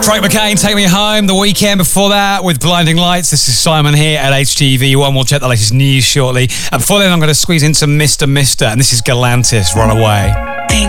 Craig McCain, Take Me Home. The Weekend before that with Blinding Lights. This is Simon here at HTV1. We'll check the latest news shortly. And following, I'm going to squeeze in some Mr. And this is Galantis, Runaway.